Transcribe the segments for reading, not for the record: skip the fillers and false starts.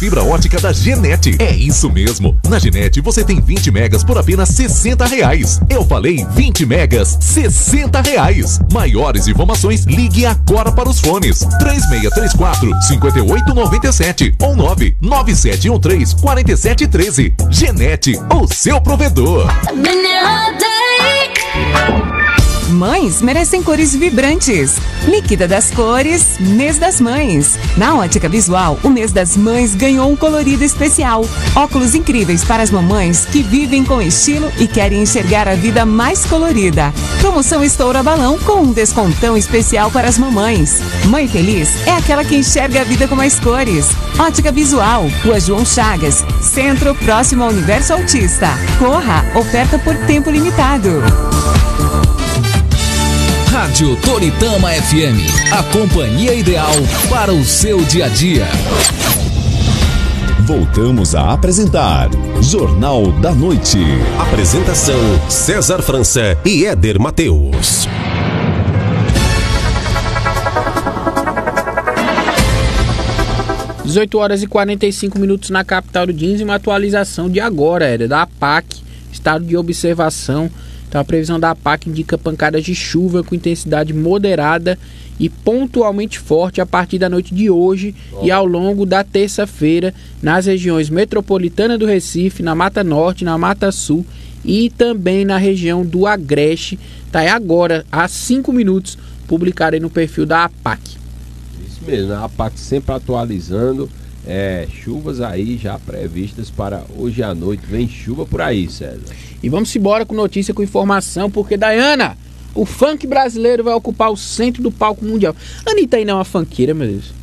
Fibra ótica da Genet. É isso mesmo. Na Genet você tem 20 megas por apenas R$60. Eu falei 20 megas, R$60. Maiores informações, ligue agora para os fones 3634-5897 ou 99713-4713. Genet, o seu provedor. Mães merecem cores vibrantes. Líquida das cores, mês das mães. Na Ótica Visual, o mês das mães ganhou um colorido especial. Óculos incríveis para as mamães que vivem com estilo e querem enxergar a vida mais colorida. Promoção Estoura Balão com um descontão especial para as mamães. Mãe feliz é aquela que enxerga a vida com mais cores. Ótica Visual, Rua João Chagas, Centro, próximo ao Universo Autista. Corra, oferta por tempo limitado. Rádio Toritama FM, a companhia ideal para o seu dia a dia. Voltamos a apresentar Jornal da Noite. Apresentação César França e Éder Mateus. 18h45 na capital do Jeans, uma atualização de agora, Éder, da APAC, estado de observação. Então a previsão da APAC indica pancadas de chuva com intensidade moderada e pontualmente forte a partir da noite de hoje e ao longo da terça-feira nas regiões metropolitana do Recife, na Mata Norte, na Mata Sul e também na região do Agreste. Tá aí agora, há 5 minutos, publicado aí no perfil da APAC. Isso mesmo, a APAC sempre atualizando. Chuvas aí já previstas para hoje à noite. Vem chuva por aí, César. E vamos embora com notícia, com informação, porque, Dayana, o funk brasileiro vai ocupar o centro do palco mundial. A Anitta ainda é uma funkeira, meu Deus.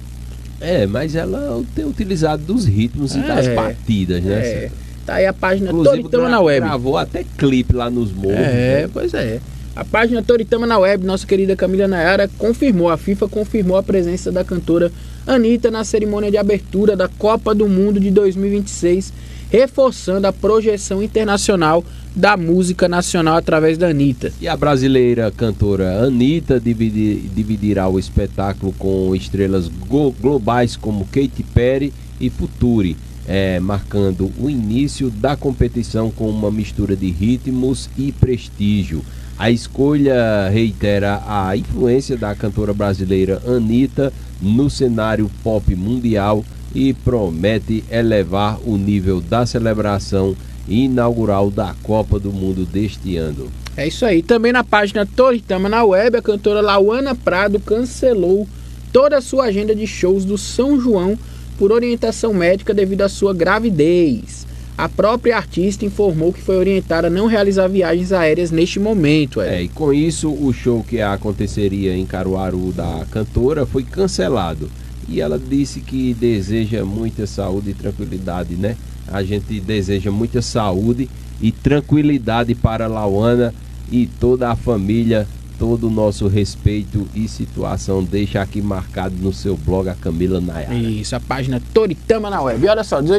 Mas ela tem utilizado dos ritmos e das batidas, né, César? Tá aí a página Toritama na Web. Gravou até clipe lá nos morros. Pois é. A página Toritama na Web, nossa querida Camila Nayara, a FIFA confirmou a presença da cantora Anitta na cerimônia de abertura da Copa do Mundo de 2026, reforçando a projeção internacional da música nacional através da Anitta. E a brasileira cantora Anitta dividirá o espetáculo com estrelas globais como Katy Perry e Futuri, marcando o início da competição com uma mistura de ritmos e prestígio. A escolha reitera a influência da cantora brasileira Anitta no cenário pop mundial e promete elevar o nível da celebração inaugural da Copa do Mundo deste ano. É isso aí. Também na página Toritama na Web, a cantora Lauana Prado cancelou toda a sua agenda de shows do São João por orientação médica devido à sua gravidez. A própria artista informou que foi orientada a não realizar viagens aéreas neste momento. E com isso, o show que aconteceria em Caruaru da cantora foi cancelado. E ela disse que deseja muita saúde e tranquilidade, né? A gente deseja muita saúde e tranquilidade para Lauana e toda a família. Todo o nosso respeito e situação deixa aqui marcado no seu blog a Camila Nayara. Isso, a página Toritama na Web. E olha só,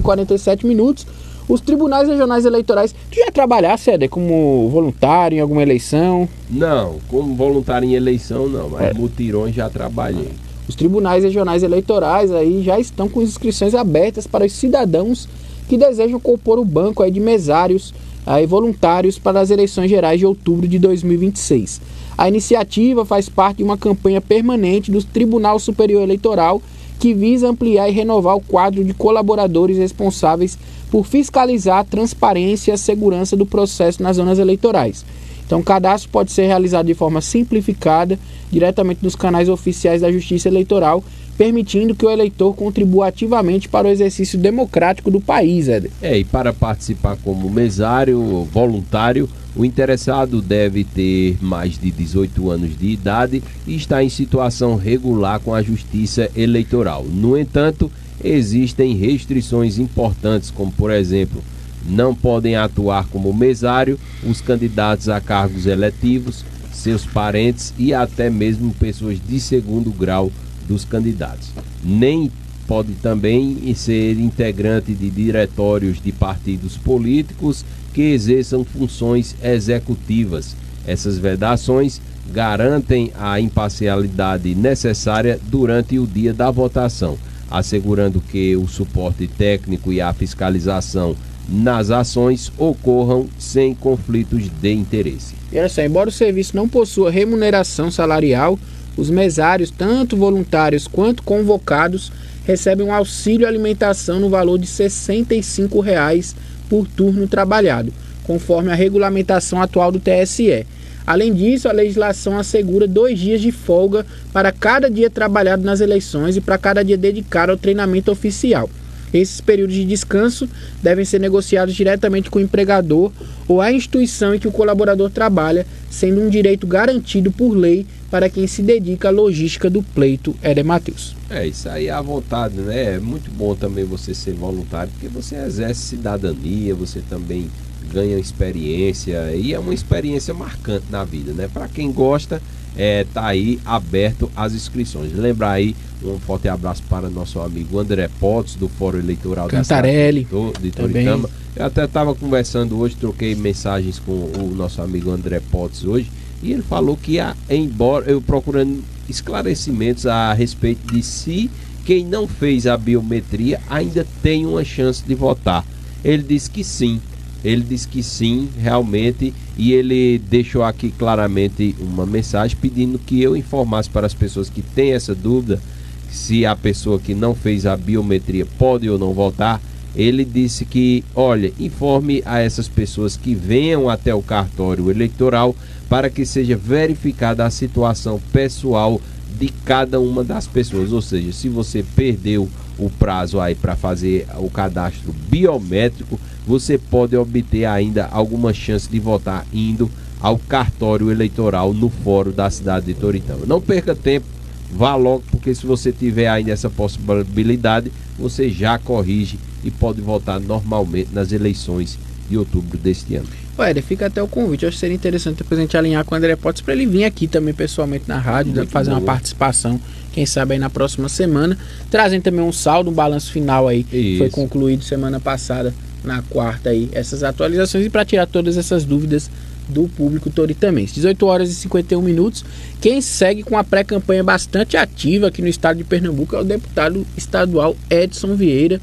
18h47, os tribunais regionais eleitorais. Tu já trabalhasse, Éder, como voluntário em alguma eleição? Não, como voluntário em eleição não, mas mutirões já trabalhei. Os tribunais regionais eleitorais aí já estão com inscrições abertas para os cidadãos que desejam compor o banco aí de mesários voluntários para as eleições gerais de outubro de 2026. A iniciativa faz parte de uma campanha permanente do Tribunal Superior Eleitoral que visa ampliar e renovar o quadro de colaboradores responsáveis por fiscalizar a transparência e a segurança do processo nas zonas eleitorais. Então, o cadastro pode ser realizado de forma simplificada, diretamente nos canais oficiais da Justiça Eleitoral, permitindo que o eleitor contribua ativamente para o exercício democrático do país, Éder. E para participar como mesário voluntário, o interessado deve ter mais de 18 anos de idade e estar em situação regular com a Justiça Eleitoral. No entanto, existem restrições importantes, como por exemplo, não podem atuar como mesário os candidatos a cargos eletivos, seus parentes e até mesmo pessoas de segundo grau dos candidatos. Nem pode também ser integrante de diretórios de partidos políticos que exerçam funções executivas. Essas vedações garantem a imparcialidade necessária durante o dia da votação. assegurando que o suporte técnico e a fiscalização nas ações ocorram sem conflitos de interesse. E olha só, embora o serviço não possua remuneração salarial, os mesários, tanto voluntários quanto convocados, recebem um auxílio alimentação no valor de R$ 65,00 por turno trabalhado, conforme a regulamentação atual do TSE. Além disso, a legislação assegura 2 dias de folga para cada dia trabalhado nas eleições e para cada dia dedicado ao treinamento oficial. Esses períodos de descanso devem ser negociados diretamente com o empregador ou a instituição em que o colaborador trabalha, sendo um direito garantido por lei para quem se dedica à logística do pleito. Éder Matheus. Isso aí é à vontade, né? É muito bom também você ser voluntário, porque você exerce cidadania, você também ganha experiência e é uma experiência marcante na vida, né? Para quem gosta, tá aí aberto as inscrições. Lembrar aí, um forte abraço para nosso amigo André Potts, do Fórum Eleitoral Cantarelli, de Toritama. Eu até estava conversando hoje, troquei mensagens com o nosso amigo André Potts hoje, e ele falou que, embora eu procurando esclarecimentos a respeito de se quem não fez a biometria ainda tem uma chance de votar. Ele disse que sim. Realmente, e ele deixou aqui claramente uma mensagem pedindo que eu informasse para as pessoas que têm essa dúvida se a pessoa que não fez a biometria pode ou não votar. Ele disse que, olha, informe a essas pessoas que venham até o cartório eleitoral para que seja verificada a situação pessoal de cada uma das pessoas. Ou seja, se você perdeu o prazo aí para fazer o cadastro biométrico, você pode obter ainda alguma chance de votar indo ao cartório eleitoral no fórum da cidade de Toritama. Não perca tempo, vá logo, porque se você tiver ainda essa possibilidade, você já corrige e pode votar normalmente nas eleições de outubro deste ano. Fica até o convite. Eu acho que seria interessante depois a gente alinhar com o André Potts para ele vir aqui também pessoalmente na rádio, fazer uma participação, quem sabe aí na próxima semana, trazendo também um saldo, um balanço final aí, que foi concluído semana passada, na quarta aí, essas atualizações, e para tirar todas essas dúvidas do público toritamense. 18 horas e 51 minutos. Quem segue com a pré-campanha bastante ativa aqui no estado de Pernambuco é o deputado estadual Edson Vieira,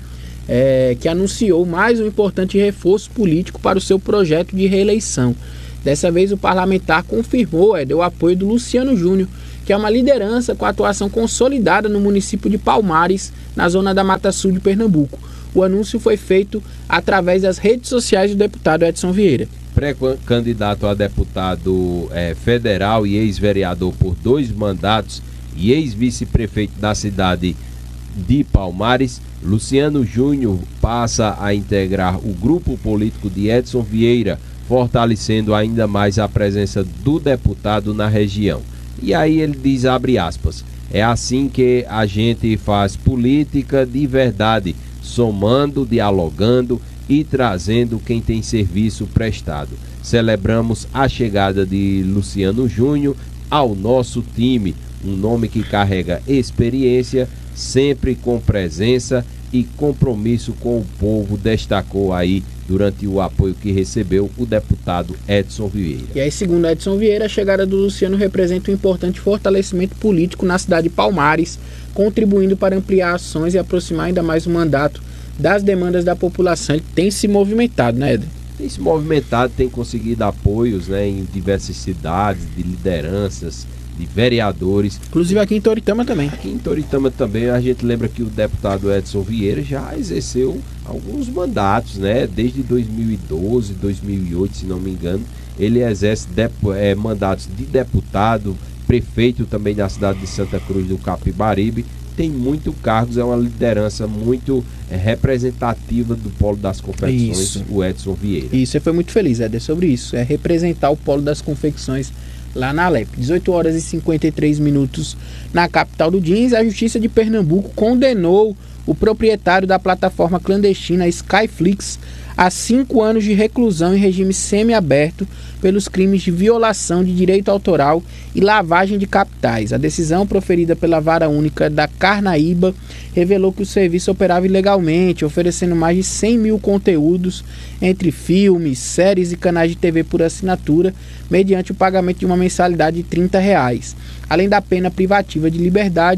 que anunciou mais um importante reforço político para o seu projeto de reeleição. Dessa vez o parlamentar confirmou o apoio do Luciano Júnior, que é uma liderança com atuação consolidada no município de Palmares, na zona da Mata Sul de Pernambuco. O anúncio foi feito através das redes sociais do deputado Edson Vieira. Pré-candidato a deputado federal e ex-vereador por 2 mandatos e ex-vice-prefeito da cidade de Palmares, Luciano Júnior passa a integrar o grupo político de Edson Vieira, fortalecendo ainda mais a presença do deputado na região. E aí ele diz, abre aspas, é assim que a gente faz política de verdade, somando, dialogando e trazendo quem tem serviço prestado. Celebramos a chegada de Luciano Júnior ao nosso time, um nome que carrega experiência, sempre com presença e compromisso com o povo, destacou aí durante o apoio que recebeu o deputado Edson Vieira. E aí, segundo Edson Vieira, a chegada do Luciano representa um importante fortalecimento político na cidade de Palmares, contribuindo para ampliar ações e aproximar ainda mais o mandato das demandas da população. Ele tem se movimentado, né, Éder? Tem se movimentado, tem conseguido apoios, né, em diversas cidades, de lideranças, de vereadores. Inclusive aqui em Toritama também. Aqui em Toritama também, a gente lembra que o deputado Edson Vieira já exerceu alguns mandatos, né? Desde 2012, 2008, se não me engano, ele exerce mandatos de deputado, prefeito também da cidade de Santa Cruz do Capibaribe. Tem muitos cargos, é uma liderança muito representativa do Polo das Confecções, isso. O Edson Vieira. Isso, você foi muito feliz, Éder, sobre isso. É representar o Polo das Confecções lá na Alep. 18 horas e 53 minutos na capital do jeans. A Justiça de Pernambuco condenou o proprietário da plataforma clandestina Skyflix a 5 anos de reclusão em regime semiaberto pelos crimes de violação de direito autoral e lavagem de capitais. A decisão, proferida pela Vara Única da Carnaíba, revelou que o serviço operava ilegalmente, oferecendo mais de 100 mil conteúdos entre filmes, séries e canais de TV por assinatura, mediante o pagamento de uma mensalidade de R$30. Além da pena privativa de liberdade,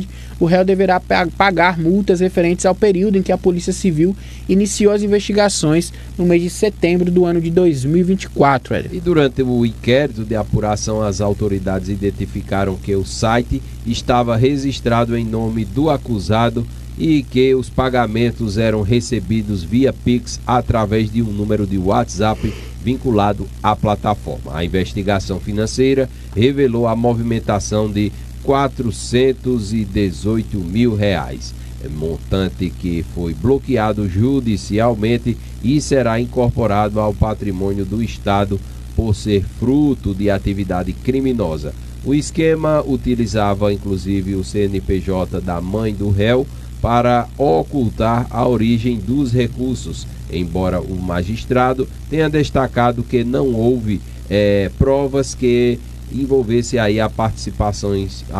o réu deverá pagar multas referentes ao período em que a Polícia Civil iniciou as investigações no mês de setembro do ano de 2024. E durante o inquérito de apuração, as autoridades identificaram que o site estava registrado em nome do acusado e que os pagamentos eram recebidos via Pix através de um número de WhatsApp vinculado à plataforma. A investigação financeira revelou a movimentação de R$418 mil, montante que foi bloqueado judicialmente e será incorporado ao patrimônio do Estado por ser fruto de atividade criminosa. O esquema utilizava inclusive o CNPJ da mãe do réu para ocultar a origem dos recursos, embora o magistrado tenha destacado que não houve provas que envolvesse aí a participação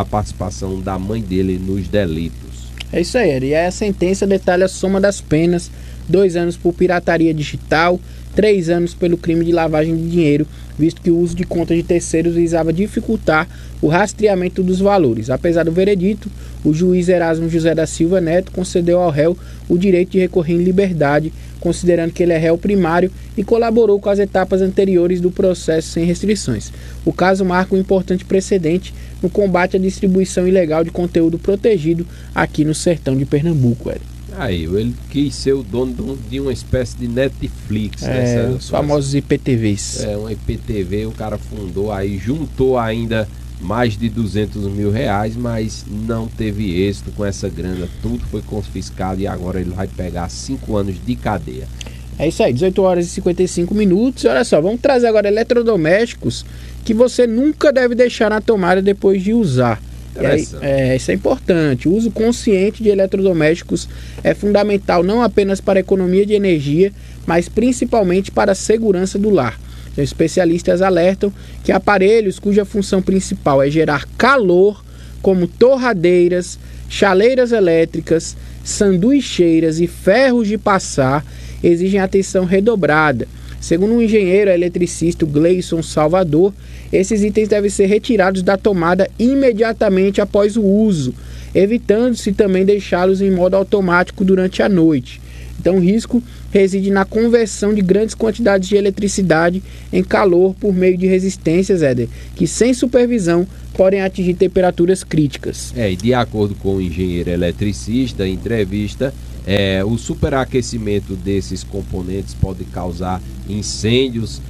da mãe dele nos delitos. É isso aí, e a sentença detalha a soma das penas: 2 anos por pirataria digital, 3 anos pelo crime de lavagem de dinheiro, visto que o uso de contas de terceiros visava dificultar o rastreamento dos valores. Apesar do veredito, o juiz Erasmo José da Silva Neto concedeu ao réu o direito de recorrer em liberdade, considerando que ele é réu primário e colaborou com as etapas anteriores do processo sem restrições. O caso marca um importante precedente no combate à distribuição ilegal de conteúdo protegido aqui no sertão de Pernambuco. Aí, ele quis ser o dono de uma espécie de Netflix. Os famosos IPTVs. Uma IPTV, o cara fundou aí, juntou ainda mais de R$200 mil, mas não teve êxito com essa grana. Tudo foi confiscado e agora ele vai pegar 5 anos de cadeia. É isso aí, 18 horas e 55 minutos. Olha só, vamos trazer agora eletrodomésticos que você nunca deve deixar na tomada depois de usar. Isso é importante. O uso consciente de eletrodomésticos é fundamental não apenas para a economia de energia, mas principalmente para a segurança do lar. Os especialistas alertam que aparelhos cuja função principal é gerar calor, como torradeiras, chaleiras elétricas, sanduicheiras e ferros de passar, exigem atenção redobrada. Segundo o engenheiro eletricista Gleison Salvador, esses itens devem ser retirados da tomada imediatamente após o uso, evitando-se também deixá-los em modo automático durante a noite. Então o risco reside na conversão de grandes quantidades de eletricidade em calor por meio de resistências, que sem supervisão podem atingir temperaturas críticas. E de acordo com o engenheiro eletricista, em entrevista, o superaquecimento desses componentes pode causar incêndios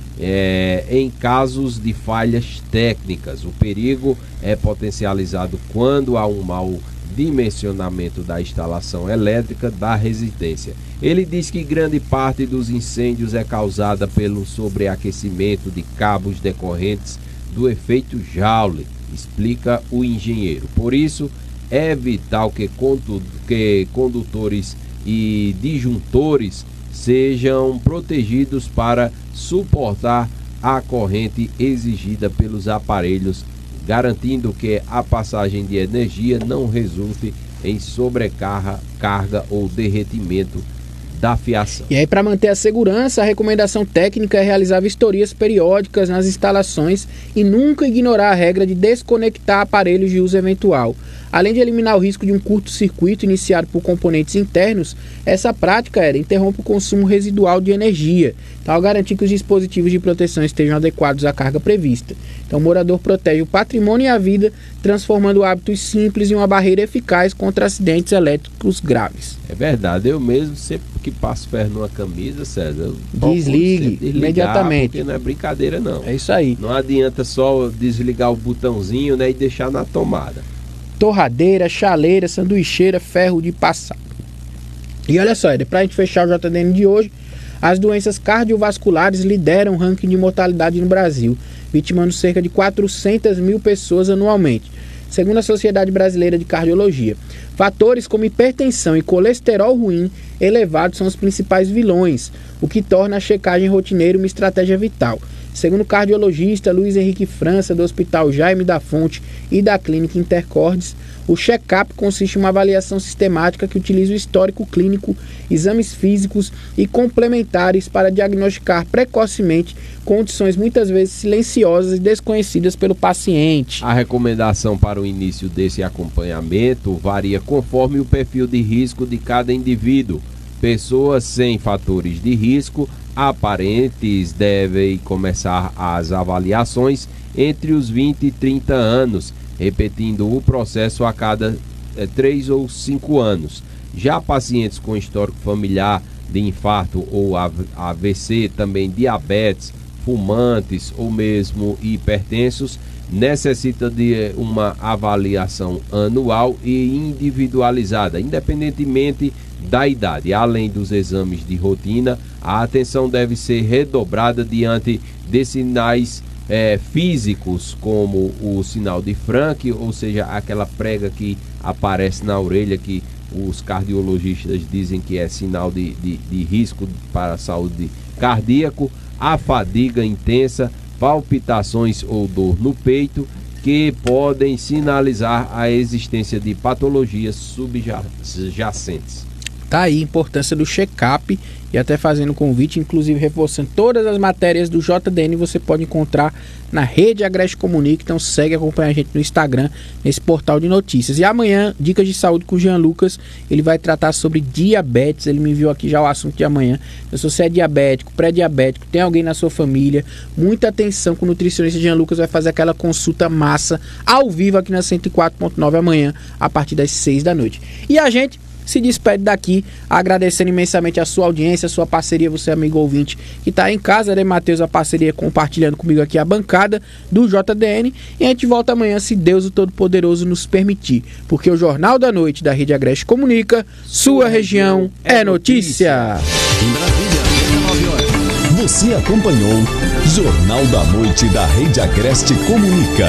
em casos de falhas técnicas. O perigo é potencializado quando há um mau dimensionamento da instalação elétrica da residência. Ele diz que grande parte dos incêndios é causada pelo sobreaquecimento de cabos decorrentes do efeito Joule, explica o engenheiro. Por isso, é vital que condutores e disjuntores sejam protegidos para suportar a corrente exigida pelos aparelhos, garantindo que a passagem de energia não resulte em sobrecarga ou derretimento da fiação. E aí, para manter a segurança, a recomendação técnica é realizar vistorias periódicas nas instalações e nunca ignorar a regra de desconectar aparelhos de uso eventual. Além de eliminar o risco de um curto-circuito iniciado por componentes internos, essa prática interrompe o consumo residual de energia, ao garantir que os dispositivos de proteção estejam adequados à carga prevista. Então o morador protege o patrimônio e a vida, transformando hábitos simples em uma barreira eficaz contra acidentes elétricos graves. É verdade, eu mesmo sempre que passo ferro numa camisa, César, desligue imediatamente. Porque não é brincadeira não. É isso aí. Não adianta só desligar o botãozinho, e deixar na tomada. Torradeira, chaleira, sanduicheira, ferro de passar. E olha só, para a gente fechar o JDN de hoje, as doenças cardiovasculares lideram o ranking de mortalidade no Brasil, vitimando cerca de 400 mil pessoas anualmente, segundo a Sociedade Brasileira de Cardiologia. Fatores como hipertensão e colesterol ruim elevado são os principais vilões, o que torna a checagem rotineira uma estratégia vital. Segundo o cardiologista Luiz Henrique França, do Hospital Jaime da Fonte e da Clínica Intercordes, O check-up consiste em uma avaliação sistemática que utiliza o histórico clínico, exames físicos e complementares para diagnosticar precocemente condições muitas vezes silenciosas e desconhecidas pelo paciente. A recomendação para o início desse acompanhamento varia conforme o perfil de risco de cada indivíduo. Pessoas sem fatores de risco aparentes devem começar as avaliações entre os 20 e 30 anos, repetindo o processo a cada 3 ou 5 anos. Já pacientes com histórico familiar de infarto ou AVC, também diabetes, fumantes ou mesmo hipertensos, necessita de uma avaliação anual e individualizada, independentemente da idade. Além dos exames de rotina, a atenção deve ser redobrada diante de sinais físicos, como o sinal de Frank, ou seja, aquela prega que aparece na orelha, que os cardiologistas dizem que é sinal de risco para a saúde cardíaca, a fadiga intensa, palpitações ou dor no peito, que podem sinalizar a existência de patologias subjacentes. Tá aí a importância do check-up, e até fazendo convite, inclusive reforçando todas as matérias do JDN, você pode encontrar na Rede Agreste Comunica. Então segue, acompanha a gente no Instagram, nesse portal de notícias. E amanhã, Dicas de Saúde com o Jean Lucas, ele vai tratar sobre diabetes. Ele me enviou aqui já o assunto de amanhã. Então, se você é diabético, pré-diabético, tem alguém na sua família, muita atenção, que o nutricionista Jean Lucas vai fazer aquela consulta massa ao vivo aqui na 104.9 amanhã, a partir das 6 da noite. E a gente se despede daqui, agradecendo imensamente a sua audiência, a sua parceria, você amigo ouvinte que está em casa, né, Matheus, a parceria compartilhando comigo aqui a bancada do JDN, e a gente volta amanhã, se Deus o Todo-Poderoso nos permitir, porque o Jornal da Noite da Rede Agreste Comunica, sua região é notícia. Em Brasília, 19 horas. Você acompanhou Jornal da Noite da Rede Agreste Comunica.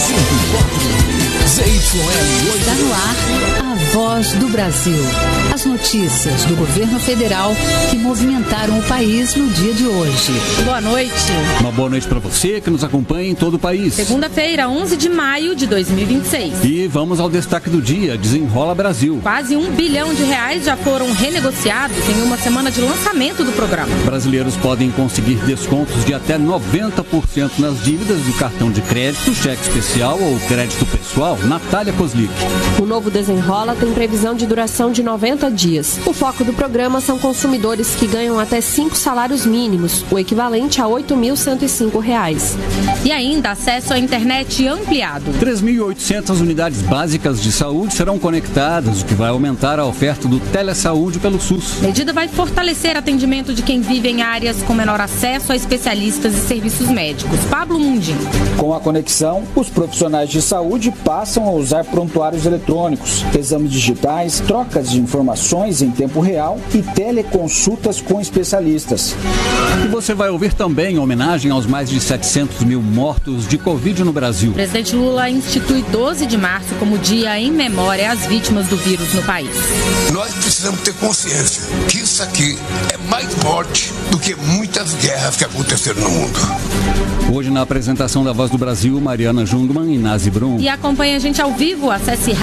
ZYL Está no ar a Voz do Brasil. As notícias do governo federal que movimentaram o país no dia de hoje. Boa noite. Uma boa noite para você que nos acompanha em todo o país. Segunda-feira, 11 de maio de 2026. E vamos ao destaque do dia, Desenrola Brasil. Quase R$1 bilhão já foram renegociados em uma semana de lançamento do programa. Brasileiros podem conseguir descontos de até 90% nas dívidas do cartão de crédito, cheque especial ou crédito pessoal. Natália Kozlik. O novo Desenrola tem previsão de duração de 90 dias. O foco do programa são consumidores que ganham até 5 salários mínimos, o equivalente a R$ 8.105. E ainda acesso à internet ampliado. 3.800 unidades básicas de saúde serão conectadas, o que vai aumentar a oferta do telesaúde pelo SUS. A medida vai fortalecer atendimento de quem vive em áreas com menor acesso a especialistas e serviços médicos. Pablo Mundim. Com a conexão, os profissionais de saúde passam a usar prontuários eletrônicos, exames digitais, trocas de informações em tempo real e teleconsultas com especialistas. E você vai ouvir também homenagem aos mais de 700 mil mortos de Covid no Brasil. O presidente Lula institui 12 de março como dia em memória às vítimas do vírus no país. Nós precisamos ter consciência que isso aqui é mais morte do que muitas guerras que aconteceram no mundo. Hoje, na apresentação da Voz do Brasil, Mariana Jungmann e Nazi Brum. E acompanhe a gente ao vivo, acesse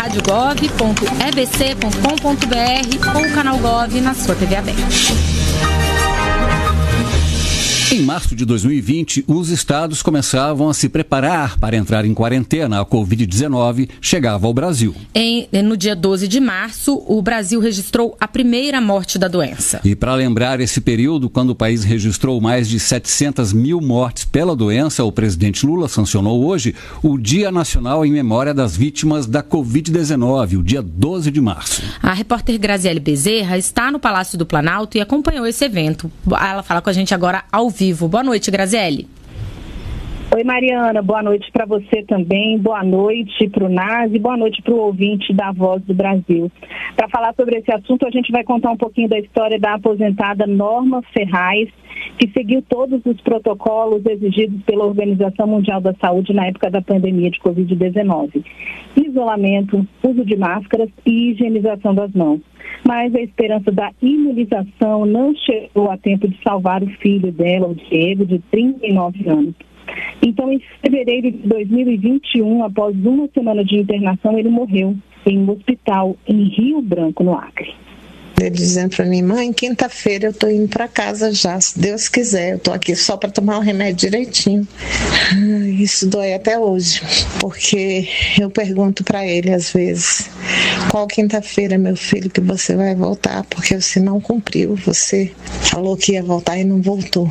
radiogov.ebc.com.br ou o canal Gov na sua TV aberta. Em março de 2020, os estados começavam a se preparar para entrar em quarentena. A Covid-19 chegava ao Brasil. No dia 12 de março, o Brasil registrou a primeira morte da doença. E para lembrar esse período, quando o país registrou mais de 700 mil mortes pela doença, o presidente Lula sancionou hoje o Dia Nacional em Memória das Vítimas da Covid-19, o dia 12 de março. A repórter Graziele Bezerra está no Palácio do Planalto e acompanhou esse evento. Ela fala com a gente agora ao vivo. Boa noite, Graziele. Oi, Mariana, boa noite para você também, boa noite para o Nazi, boa noite para o ouvinte da Voz do Brasil. Para falar sobre esse assunto, a gente vai contar um pouquinho da história da aposentada Norma Ferraz, que seguiu todos os protocolos exigidos pela Organização Mundial da Saúde na época da pandemia de Covid-19. Isolamento, uso de máscaras e higienização das mãos. Mas a esperança da imunização não chegou a tempo de salvar o filho dela, o Diego, de 39 anos. Então, em fevereiro de 2021, após uma semana de internação, ele morreu. em um hospital em Rio Branco, no Acre. Ele dizendo para mim: mãe, quinta-feira eu tô indo para casa já, se Deus quiser, eu tô aqui só para tomar o remédio direitinho. Isso dói até hoje, porque eu pergunto para ele às vezes: qual quinta-feira, meu filho, que você vai voltar? Porque você não cumpriu, você falou que ia voltar e não voltou.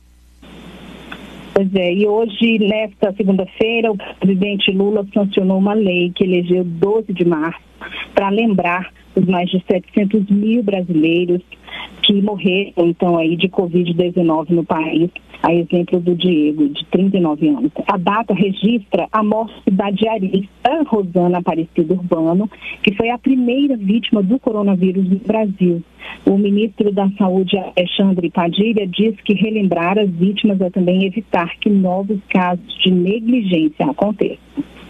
Pois é, e hoje, nesta segunda-feira, o presidente Lula sancionou uma lei que elegeu 12 de março para lembrar os mais de 700 mil brasileiros que morreram, então, aí de Covid-19 no país, a exemplo do Diego, de 39 anos. A data registra a morte da diarista Rosana Aparecida Urbano, que foi a primeira vítima do coronavírus no Brasil. O ministro da Saúde, Alexandre Padilha, diz que relembrar as vítimas é também evitar que novos casos de negligência aconteçam.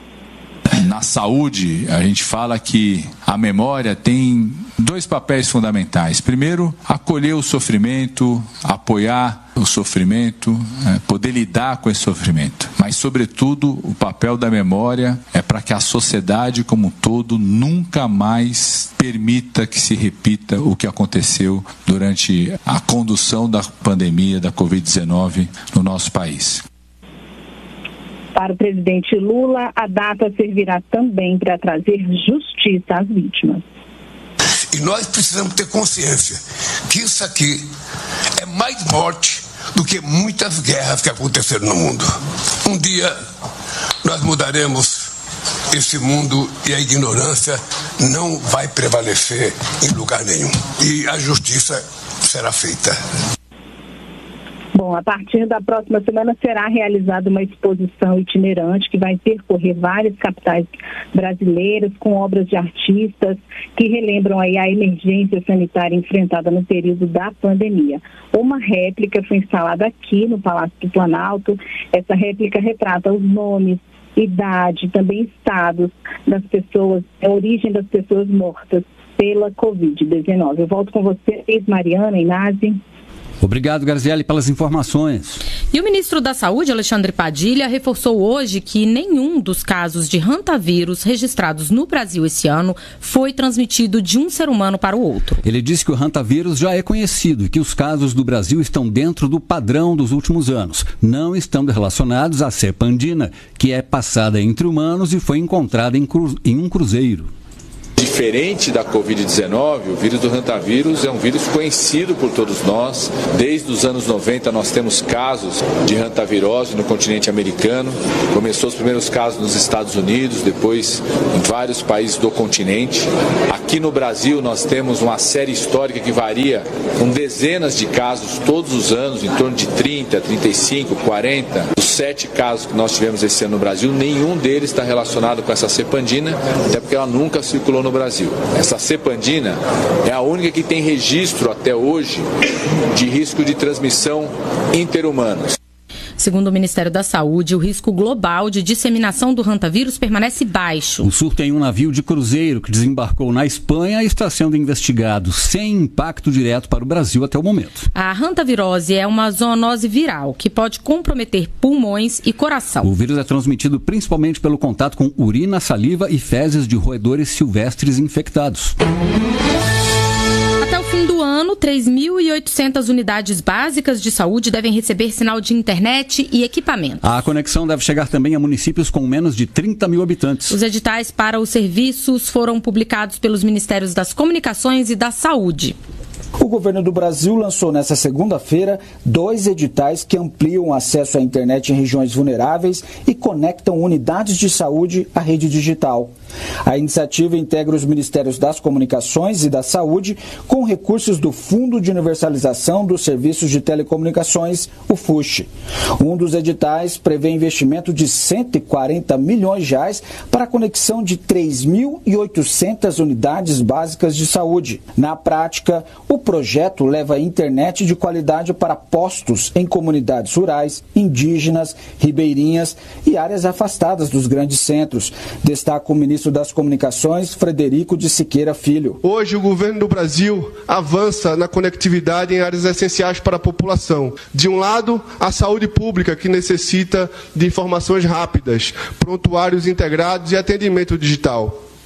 Na saúde, a gente fala que a memória tem 2 papéis fundamentais. Primeiro, acolher o sofrimento, apoiar o sofrimento, poder lidar com esse sofrimento. Mas, sobretudo, o papel da memória é para que a sociedade como um todo nunca mais permita que se repita o que aconteceu durante a condução da pandemia da Covid-19 no nosso país. Para o presidente Lula, a data servirá também para trazer justiça às vítimas. E nós precisamos ter consciência que isso aqui é mais morte do que muitas guerras que aconteceram no mundo. Um dia nós mudaremos esse mundo e a ignorância não vai prevalecer em lugar nenhum. E a justiça será feita. Bom, a partir da próxima semana será realizada uma exposição itinerante que vai percorrer várias capitais brasileiras com obras de artistas que relembram aí a emergência sanitária enfrentada no período da pandemia. Uma réplica foi instalada aqui no Palácio do Planalto. Essa réplica retrata os nomes, idade, também estados das pessoas, a origem das pessoas mortas pela Covid-19. Eu volto com vocês, Mariana e Nazi. Obrigado, Graziele, pelas informações. E o ministro da Saúde, Alexandre Padilha, reforçou hoje que nenhum dos casos de hantavírus registrados no Brasil esse ano foi transmitido de um ser humano para o outro. Ele disse que o hantavírus já é conhecido e que os casos do Brasil estão dentro do padrão dos últimos anos, não estando relacionados à cepa andina, que é passada entre humanos e foi encontrada em um cruzeiro. Diferente da Covid-19, o vírus do hantavírus é um vírus conhecido por todos nós. Desde os anos 90 nós temos casos de hantavirose no continente americano. Começou os primeiros casos nos Estados Unidos, depois em vários países do continente. Aqui no Brasil nós temos uma série histórica que varia com dezenas de casos todos os anos, em torno de 30, 35, 40. Os 7 casos que nós tivemos esse ano no Brasil, nenhum deles está relacionado com essa cepa andina, até porque ela nunca circulou no Brasil. Essa cepa andina é a única que tem registro até hoje de risco de transmissão interhumanos. Segundo o Ministério da Saúde, o risco global de disseminação do hantavírus permanece baixo. O surto em um navio de cruzeiro que desembarcou na Espanha está sendo investigado sem impacto direto para o Brasil até o momento. A hantavirose é uma zoonose viral que pode comprometer pulmões e coração. O vírus é transmitido principalmente pelo contato com urina, saliva e fezes de roedores silvestres infectados. Até o fim do ano, 3.800 unidades básicas de saúde devem receber sinal de internet e equipamentos. A conexão deve chegar também a municípios com menos de 30 mil habitantes. Os editais para os serviços foram publicados pelos Ministérios das Comunicações e da Saúde. O governo do Brasil lançou nesta segunda-feira 2 editais que ampliam o acesso à internet em regiões vulneráveis e conectam unidades de saúde à rede digital. A iniciativa integra os Ministérios das Comunicações e da Saúde com recursos do Fundo de Universalização dos Serviços de Telecomunicações, o FUSH. Um dos editais prevê investimento de R$ 140 milhões para a conexão de 3.800 unidades básicas de saúde. Na prática, o projeto leva a internet de qualidade para postos em comunidades rurais, indígenas, ribeirinhas e áreas afastadas dos grandes centros, destaca o ministro das Comunicações, Frederico de Siqueira Filho. Hoje, o governo do Brasil avança na conectividade em áreas essenciais para a população. De um lado, a saúde pública, que necessita de informações rápidas, prontuários integrados e atendimento digital.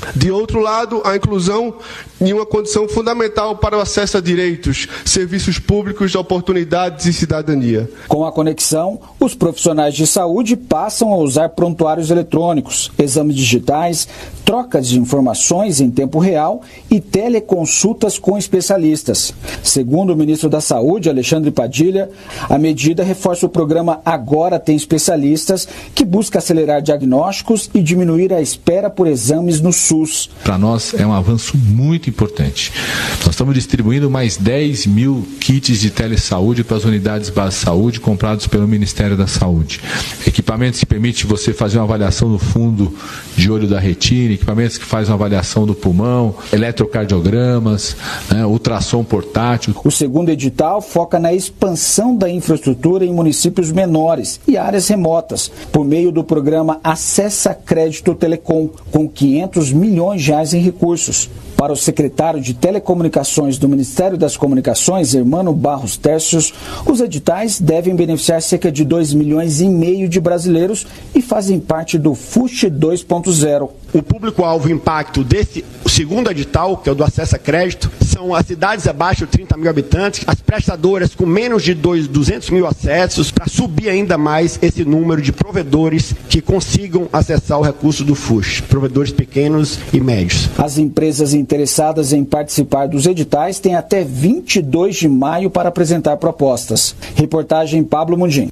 De outro lado, a inclusão em uma condição fundamental para o acesso a direitos, serviços públicos, oportunidades e cidadania. Com a conexão, os profissionais de saúde passam a usar prontuários eletrônicos, exames digitais, trocas de informações em tempo real e teleconsultas com especialistas. Segundo o ministro da Saúde, Alexandre Padilha, a medida reforça o programa Agora Tem Especialistas, que busca acelerar diagnósticos e diminuir a espera por exames no SUS. Para nós é um avanço muito importante. Nós estamos distribuindo mais 10 mil kits de telesaúde para as unidades base de saúde comprados pelo Ministério da Saúde. Equipamentos que permitem você fazer uma avaliação no fundo de olho da retina, equipamentos que fazem uma avaliação do pulmão, eletrocardiogramas, ultrassom portátil. O segundo edital foca na expansão da infraestrutura em municípios menores e áreas remotas, por meio do programa Acessa Crédito Telecom, com 500 milhões de reais em recursos. Para o secretário de Telecomunicações do Ministério das Comunicações, Hermano Barros Tércios, os editais devem beneficiar cerca de 2,5 milhões de brasileiros e fazem parte do FUSH 2.0. O público-alvo impacto desse segundo edital, que é o do Acesso a Crédito, são as cidades abaixo de 30 mil habitantes, as prestadoras com menos de 200 mil acessos, para subir ainda mais esse número de provedores que consigam acessar o recurso do FUSH, provedores pequenos e médios. As empresas interessadas em participar dos editais têm até 22 de maio para apresentar propostas. Reportagem Pablo Mundim.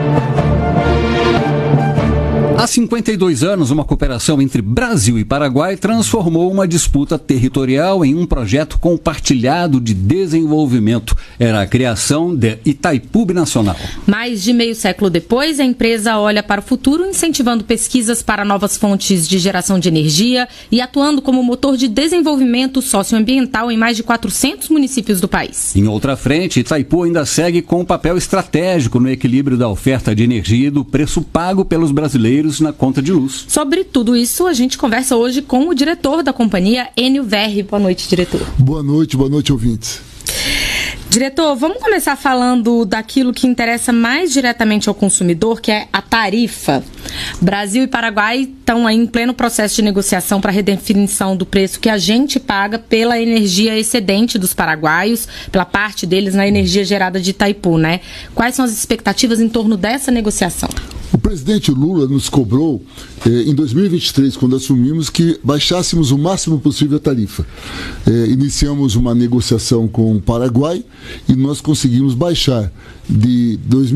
Há 52 anos, uma cooperação entre Brasil e Paraguai transformou uma disputa territorial em um projeto compartilhado de desenvolvimento. Era a criação de Itaipu Binacional. Mais de meio século depois, a empresa olha para o futuro, incentivando pesquisas para novas fontes de geração de energia e atuando como motor de desenvolvimento socioambiental em mais de 400 municípios do país. Em outra frente, Itaipu ainda segue com um papel estratégico no equilíbrio da oferta de energia e do preço pago pelos brasileiros na conta de luz. Sobre tudo isso, a gente conversa hoje com o diretor da companhia, Enio Verri. Boa noite, diretor. Boa noite, ouvintes. Diretor, vamos começar falando daquilo que interessa mais diretamente ao consumidor, que é a tarifa. Brasil e Paraguai estão aí em pleno processo de negociação para a redefinição do preço que a gente paga pela energia excedente dos paraguaios, pela parte deles na energia gerada de Itaipu, né? Quais são as expectativas em torno dessa negociação? O presidente Lula nos cobrou, em 2023, quando assumimos, que baixássemos o máximo possível a tarifa. Iniciamos uma negociação com o Paraguai e nós conseguimos baixar em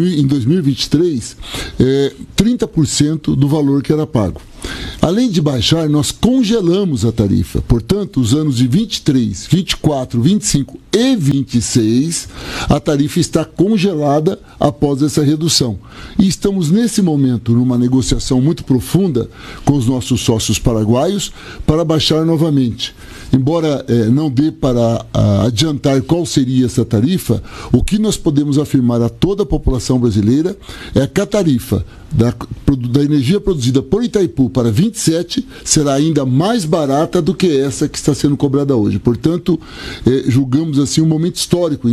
2023 30% do valor que era pago. Além de baixar, nós congelamos a tarifa. Portanto, os anos de 23, 24, 25 e 26, a tarifa está congelada após essa redução. E estamos, nesse momento, numa negociação muito profunda com os nossos sócios paraguaios para baixar novamente. Embora não dê para adiantar qual seria essa tarifa, o que nós podemos afirmar a toda a população brasileira é que a tarifa da energia produzida por Itaipu para 27 será ainda mais barata do que essa que está sendo cobrada hoje. Portanto, julgamos assim um momento histórico. Em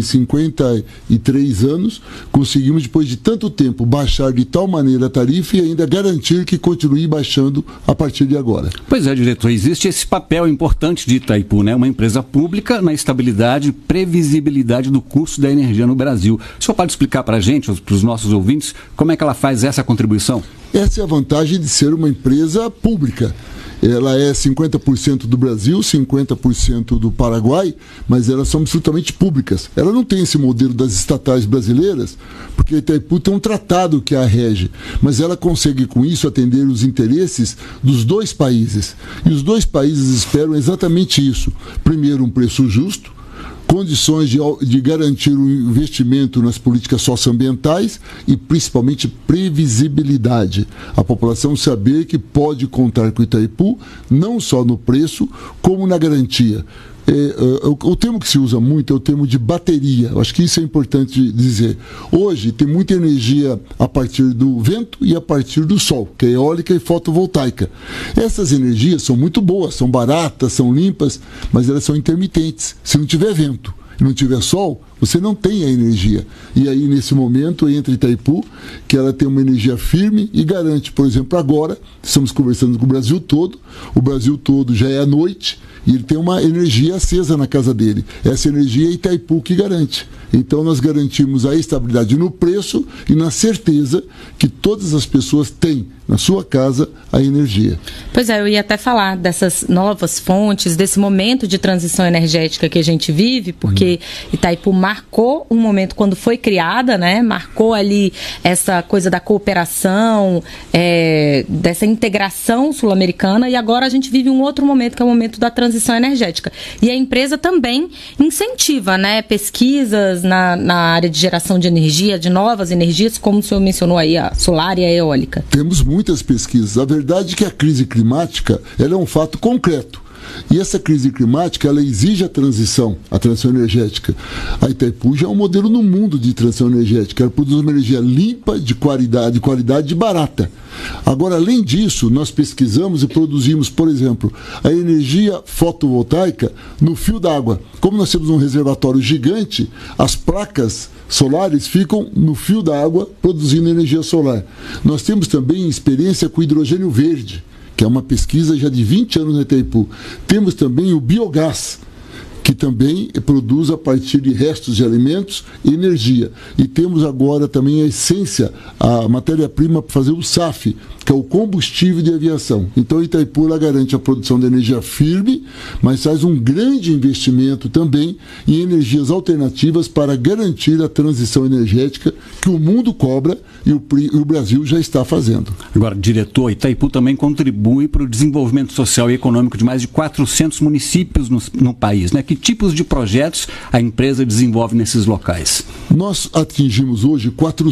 53 anos, conseguimos, depois de tanto tempo, baixar de tal maneira a tarifa e ainda garantir que continue baixando a partir de agora. Pois é, diretor, existe esse papel importante de Itaipu, né? Uma empresa pública na estabilidade e previsibilidade do custo da energia no Brasil. O senhor pode explicar para a gente, para os nossos ouvintes, como é que ela faz essa contribuição? Essa é a vantagem de ser uma empresa pública. Ela é 50% do Brasil, 50% do Paraguai, mas elas são absolutamente públicas. Ela não tem esse modelo das estatais brasileiras, porque a Itaipu tem um tratado que a rege, mas ela consegue com isso atender os interesses dos dois países. E os dois países esperam exatamente isso. Primeiro, um preço justo, condições de garantir o investimento nas políticas socioambientais e, principalmente, previsibilidade. A população saber que pode contar com o Itaipu, não só no preço, como na garantia. O termo que se usa muito é o termo de bateria. Eu acho que isso é importante dizer. Hoje tem muita energia a partir do vento e a partir do sol, que é eólica e fotovoltaica. Essas energias são muito boas, são baratas, são limpas, mas elas são intermitentes. Se não tiver vento e não tiver sol, você não tem a energia. E aí, nesse momento, entra Itaipu, que ela tem uma energia firme e garante, por exemplo, agora, estamos conversando com o Brasil todo já é à noite, e ele tem uma energia acesa na casa dele. Essa energia é Itaipu que garante. Então nós garantimos a estabilidade no preço e na certeza que todas as pessoas têm na sua casa a energia. Pois é, eu ia até falar dessas novas fontes, desse momento de transição energética que a gente vive, porque Itaipu marcou um momento quando foi criada, né? Marcou ali essa coisa da cooperação, dessa integração sul-americana, e agora a gente vive um outro momento, que é o momento da transição energética. E a empresa também incentiva, né, pesquisas na área de geração de energia, de novas energias, como o senhor mencionou aí, a solar e a eólica. Temos muitas pesquisas. A verdade é que a crise climática ela é um fato concreto. E essa crise climática, ela exige a transição energética. A Itaipu já é um modelo no mundo de transição energética. Ela produz uma energia limpa, de qualidade e barata. Agora, além disso, nós pesquisamos e produzimos, por exemplo, a energia fotovoltaica no fio d'água. Como nós temos um reservatório gigante, as placas solares ficam no fio d'água produzindo energia solar. Nós temos também experiência com hidrogênio verde, que é uma pesquisa já de 20 anos na Itaipu. Temos também o biogás, que também produz a partir de restos de alimentos energia. E temos agora também a essência, a matéria-prima para fazer o SAF, que é o combustível de aviação. Então a Itaipu ela garante a produção de energia firme, mas faz um grande investimento também em energias alternativas para garantir a transição energética que o mundo cobra e o Brasil já está fazendo. Agora, diretor, Itaipu também contribui para o desenvolvimento social e econômico de mais de 400 municípios no país, né? Que tipos de projetos a empresa desenvolve nesses locais? Nós atingimos hoje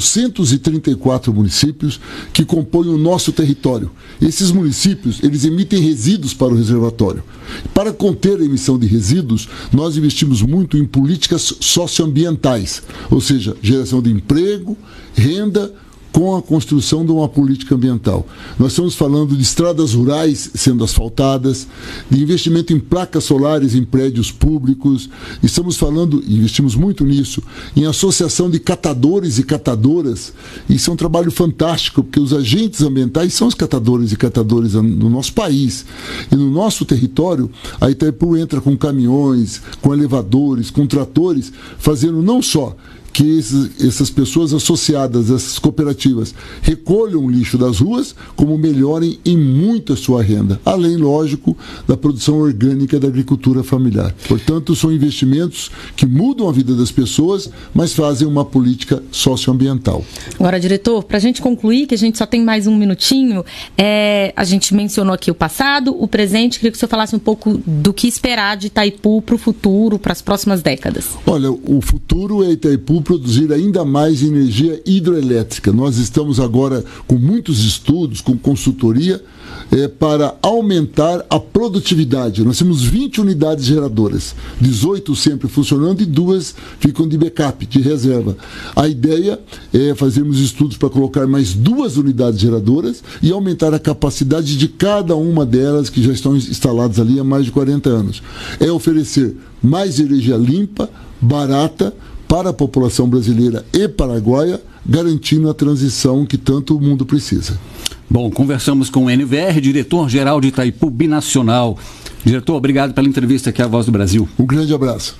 434 municípios que compõem o nosso território. Esses municípios, eles emitem resíduos para o reservatório. Para conter a emissão de resíduos, nós investimos muito em políticas socioambientais, ou seja, geração de emprego, renda, com a construção de uma política ambiental. Nós estamos falando de estradas rurais sendo asfaltadas, de investimento em placas solares em prédios públicos, estamos falando, investimos muito nisso, em associação de catadores e catadoras. Isso é um trabalho fantástico, porque os agentes ambientais são os catadores e catadoras no nosso país. E no nosso território, a Itaipu entra com caminhões, com elevadores, com tratores, fazendo não só que essas pessoas associadas a essas cooperativas recolham o lixo das ruas, como melhorem em muito a sua renda, além, lógico, da produção orgânica da agricultura familiar. Portanto, são investimentos que mudam a vida das pessoas, mas fazem uma política socioambiental. Agora, diretor, para a gente concluir, que a gente só tem mais um minutinho, a gente mencionou aqui o passado, o presente, queria que o senhor falasse um pouco do que esperar de Itaipu para o futuro, para as próximas décadas. Olha, o futuro é Itaipu produzir ainda mais energia hidroelétrica. Nós estamos agora com muitos estudos, com consultoria, para aumentar a produtividade. Nós temos 20 unidades geradoras, 18 sempre funcionando e 2 ficam de backup, de reserva. A ideia é fazermos estudos para colocar mais 2 unidades geradoras e aumentar a capacidade de cada uma delas que já estão instaladas ali há mais de 40 anos. É oferecer mais energia limpa, barata, para a população brasileira e paraguaia, garantindo a transição que tanto o mundo precisa. Bom, conversamos com o NVR, diretor-geral de Itaipu Binacional. Diretor, obrigado pela entrevista aqui à Voz do Brasil. Um grande abraço.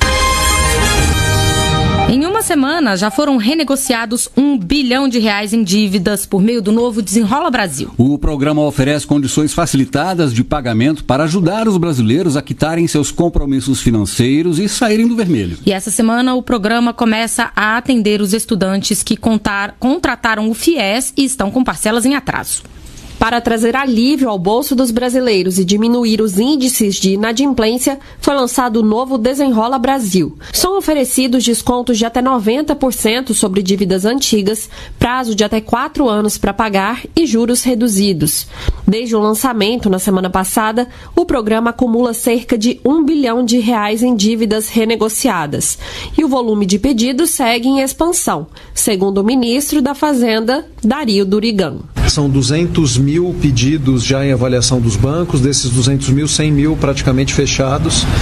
Em uma semana, já foram renegociados R$1 bilhão em dívidas por meio do novo Desenrola Brasil. O programa oferece condições facilitadas de pagamento para ajudar os brasileiros a quitarem seus compromissos financeiros e saírem do vermelho. E essa semana, o programa começa a atender os estudantes que contrataram o FIES e estão com parcelas em atraso. Para trazer alívio ao bolso dos brasileiros e diminuir os índices de inadimplência, foi lançado o novo Desenrola Brasil. São oferecidos descontos de até 90% sobre dívidas antigas, prazo de até 4 anos para pagar e juros reduzidos. Desde o lançamento, na semana passada, o programa acumula cerca de R$1 bilhão em dívidas renegociadas. E o volume de pedidos segue em expansão, segundo o ministro da Fazenda, Dario Durigan. São 200 mil pedidos já em avaliação dos bancos, desses 200 mil, 100 mil praticamente fechados.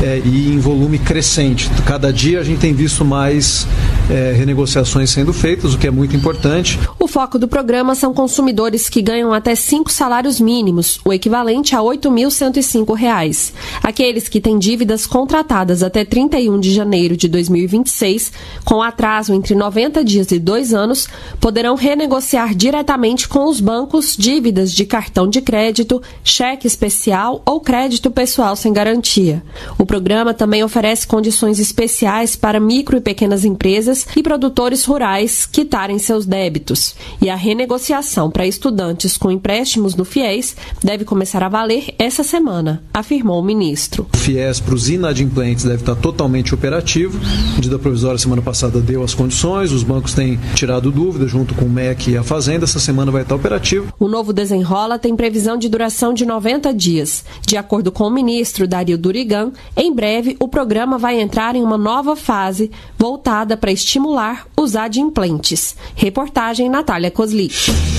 e em volume crescente. Cada dia a gente tem visto mais renegociações sendo feitas, o que é muito importante. O foco do programa são consumidores que ganham até 5 salários mínimos, o equivalente a R$ 8.105. Aqueles que têm dívidas contratadas até 31 de janeiro de 2026, com atraso entre 90 dias e 2 anos, poderão renegociar diretamente com os bancos dívidas de cartão de crédito, cheque especial ou crédito pessoal sem garantia. O programa também oferece condições especiais para micro e pequenas empresas e produtores rurais quitarem seus débitos. E a renegociação para estudantes com empréstimos do FIES deve começar a valer essa semana, afirmou o ministro. O FIES para os inadimplentes deve estar totalmente operativo. A medida provisória semana passada deu as condições, os bancos têm tirado dúvidas junto com o MEC e a Fazenda. Essa semana vai estar operativo. O novo Desenrola tem previsão de duração de 90 dias. De acordo com o ministro Dario Durigan, em breve o programa vai entrar em uma nova fase voltada para estimular os adimplentes. Reportagem Natália Cosli.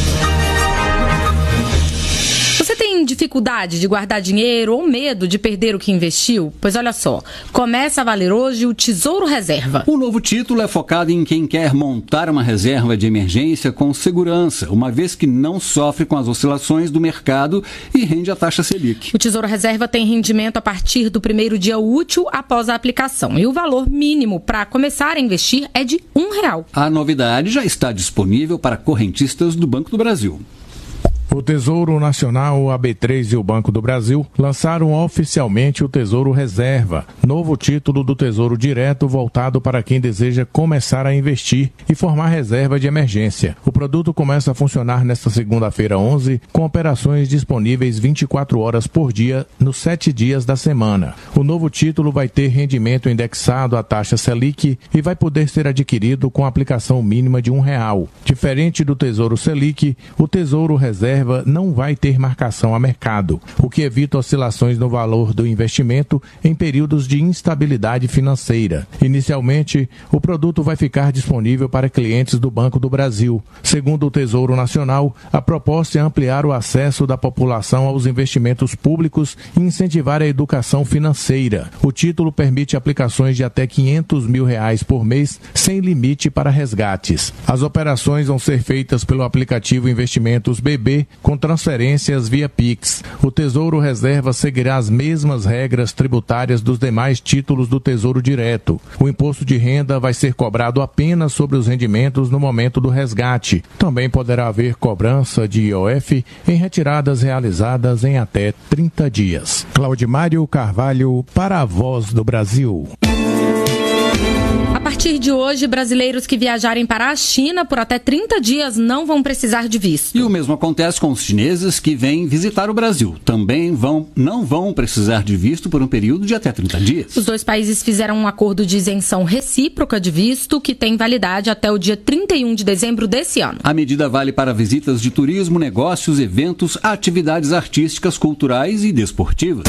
Você tem dificuldade de guardar dinheiro ou medo de perder o que investiu? Pois olha só, começa a valer hoje o Tesouro Reserva. O novo título é focado em quem quer montar uma reserva de emergência com segurança, uma vez que não sofre com as oscilações do mercado e rende a taxa Selic. O Tesouro Reserva tem rendimento a partir do primeiro dia útil após a aplicação e o valor mínimo para começar a investir é de R$1. A novidade já está disponível para correntistas do Banco do Brasil. O Tesouro Nacional, a B3 e o Banco do Brasil lançaram oficialmente o Tesouro Reserva, novo título do Tesouro Direto voltado para quem deseja começar a investir e formar reserva de emergência. O produto começa a funcionar nesta segunda-feira 11, com operações disponíveis 24 horas por dia nos 7 dias da semana. O novo título vai ter rendimento indexado à taxa Selic e vai poder ser adquirido com aplicação mínima de R$1. Diferente do Tesouro Selic, o Tesouro Reserva não vai ter marcação a mercado, o que evita oscilações no valor do investimento em períodos de instabilidade financeira. Inicialmente, o produto vai ficar disponível para clientes do Banco do Brasil. Segundo o Tesouro Nacional, a proposta é ampliar o acesso da população aos investimentos públicos e incentivar a educação financeira. O título permite aplicações de até R$500 mil por mês, sem limite para resgates. As operações vão ser feitas pelo aplicativo Investimentos BB, com transferências via Pix. O Tesouro Reserva seguirá as mesmas regras tributárias dos demais títulos do Tesouro Direto. O imposto de renda vai ser cobrado apenas sobre os rendimentos no momento do resgate. Também poderá haver cobrança de IOF em retiradas realizadas em até 30 dias. Claudimário Carvalho, para a Voz do Brasil. A partir de hoje, brasileiros que viajarem para a China por até 30 dias não vão precisar de visto. E o mesmo acontece com os chineses que vêm visitar o Brasil. Também não vão precisar de visto por um período de até 30 dias. Os dois países fizeram um acordo de isenção recíproca de visto que tem validade até o dia 31 de dezembro desse ano. A medida vale para visitas de turismo, negócios, eventos, atividades artísticas, culturais e desportivas.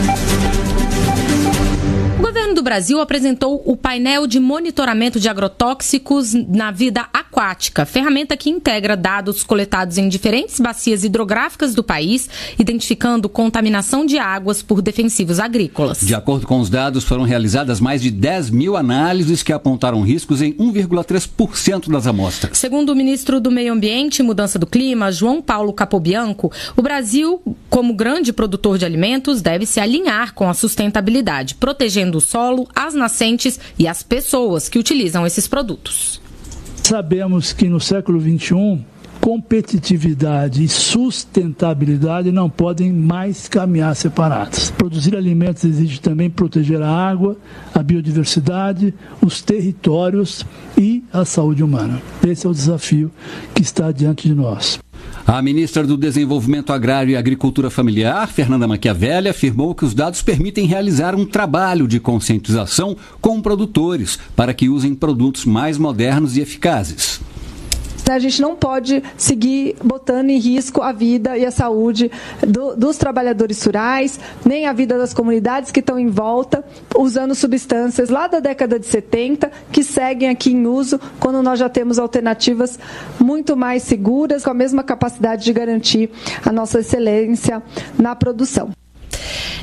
O governo do Brasil apresentou o painel de monitoramento de agrotóxicos na vida aquática, ferramenta que integra dados coletados em diferentes bacias hidrográficas do país, identificando contaminação de águas por defensivos agrícolas. De acordo com os dados, foram realizadas mais de 10 mil análises que apontaram riscos em 1,3% das amostras. Segundo o ministro do Meio Ambiente e Mudança do Clima, João Paulo Capobianco, o Brasil, como grande produtor de alimentos, deve se alinhar com a sustentabilidade, protegendo o solo, as nascentes e as pessoas que utilizam esses produtos. Sabemos que no século XXI, competitividade e sustentabilidade não podem mais caminhar separadas. Produzir alimentos exige também proteger a água, a biodiversidade, os territórios e a saúde humana. Esse é o desafio que está diante de nós. A ministra do Desenvolvimento Agrário e Agricultura Familiar, Fernanda Machiavelli, afirmou que os dados permitem realizar um trabalho de conscientização com produtores para que usem produtos mais modernos e eficazes. A gente não pode seguir botando em risco a vida e a saúde dos trabalhadores rurais, nem a vida das comunidades que estão em volta, usando substâncias lá da década de 70, que seguem aqui em uso, quando nós já temos alternativas muito mais seguras, com a mesma capacidade de garantir a nossa excelência na produção.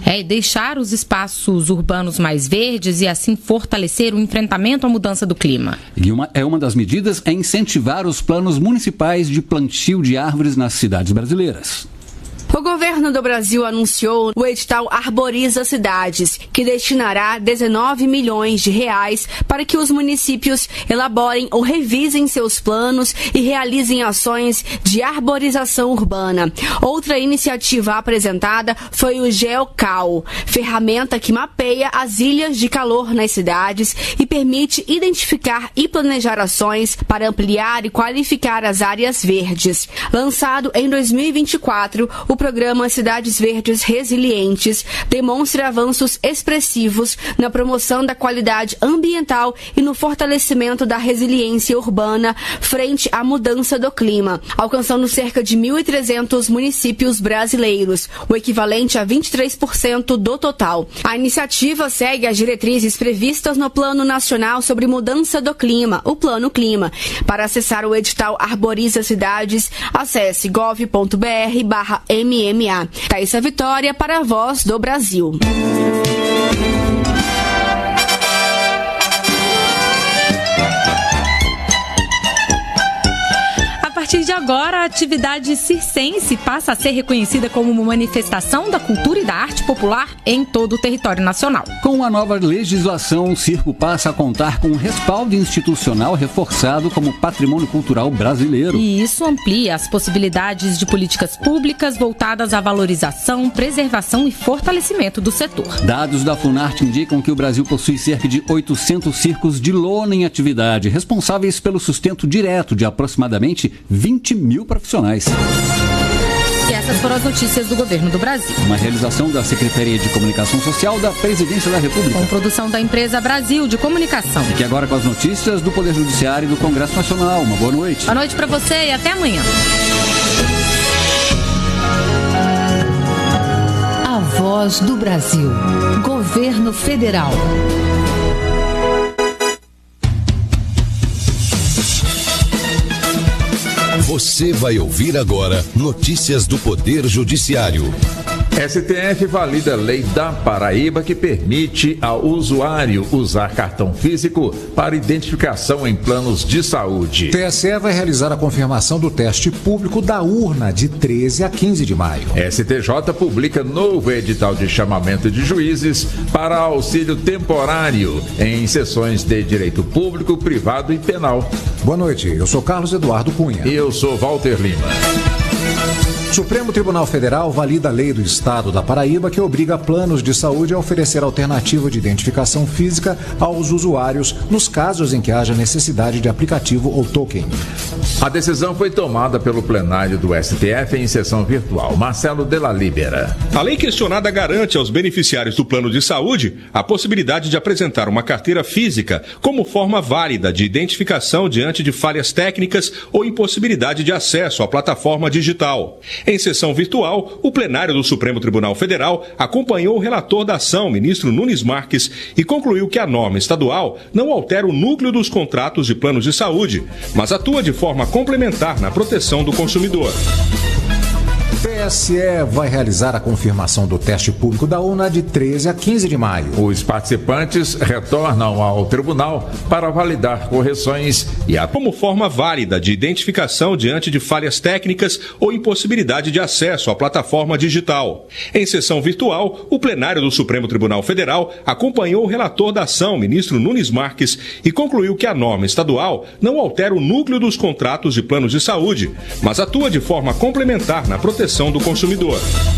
E deixar os espaços urbanos mais verdes e assim fortalecer o enfrentamento à mudança do clima. E uma das medidas é incentivar os planos municipais de plantio de árvores nas cidades brasileiras. O governo do Brasil anunciou o edital Arboriza Cidades, que destinará 19 milhões de reais para que os municípios elaborem ou revisem seus planos e realizem ações de arborização urbana. Outra iniciativa apresentada foi o GeoCal, ferramenta que mapeia as ilhas de calor nas cidades e permite identificar e planejar ações para ampliar e qualificar as áreas verdes. Lançado em 2024, o programa Cidades Verdes Resilientes demonstra avanços expressivos na promoção da qualidade ambiental e no fortalecimento da resiliência urbana frente à mudança do clima, alcançando cerca de 1.300 municípios brasileiros, o equivalente a 23% do total. A iniciativa segue as diretrizes previstas no Plano Nacional sobre Mudança do Clima, o Plano Clima. Para acessar o edital Arboriza Cidades, acesse gov.br/MMA. Thaísa Vitória para a Voz do Brasil. A partir de agora, a atividade circense passa a ser reconhecida como uma manifestação da cultura e da arte popular em todo o território nacional. Com a nova legislação, o circo passa a contar com um respaldo institucional reforçado como patrimônio cultural brasileiro. E isso amplia as possibilidades de políticas públicas voltadas à valorização, preservação e fortalecimento do setor. Dados da Funarte indicam que o Brasil possui cerca de 800 circos de lona em atividade, responsáveis pelo sustento direto de aproximadamente 20 mil profissionais. E essas foram as notícias do Governo do Brasil. Uma realização da Secretaria de Comunicação Social da Presidência da República. Com produção da empresa Brasil de Comunicação. E que agora com as notícias do Poder Judiciário e do Congresso Nacional. Uma boa noite. Boa noite para você e até amanhã. A Voz do Brasil. Governo Federal. Você vai ouvir agora notícias do Poder Judiciário. STF valida a lei da Paraíba que permite ao usuário usar cartão físico para identificação em planos de saúde. TSE vai realizar a confirmação do teste público da urna de 13 a 15 de maio. STJ publica novo edital de chamamento de juízes para auxílio temporário em sessões de direito público, privado e penal. Boa noite, eu sou Carlos Eduardo Cunha. E eu sou Walter Lima. Supremo Tribunal Federal valida a lei do Estado da Paraíba que obriga planos de saúde a oferecer alternativa de identificação física aos usuários nos casos em que haja necessidade de aplicativo ou token. A decisão foi tomada pelo plenário do STF em sessão virtual. Marcelo Della Libera. A lei questionada garante aos beneficiários do plano de saúde a possibilidade de apresentar uma carteira física como forma válida de identificação diante de falhas técnicas ou impossibilidade de acesso à plataforma digital. Em sessão virtual, o plenário do Supremo Tribunal Federal acompanhou o relator da ação, ministro Nunes Marques, e concluiu que a norma estadual não altera o núcleo dos contratos de planos de saúde, mas atua de forma complementar na proteção do consumidor. TSE vai realizar a confirmação do teste público da urna de 13 a 15 de maio. Os participantes retornam ao tribunal para validar correções e como forma válida de identificação diante de falhas técnicas ou impossibilidade de acesso à plataforma digital. Em sessão virtual, o plenário do Supremo Tribunal Federal acompanhou o relator da ação, ministro Nunes Marques, e concluiu que a norma estadual não altera o núcleo dos contratos de planos de saúde, mas atua de forma complementar na proteção do consumidor.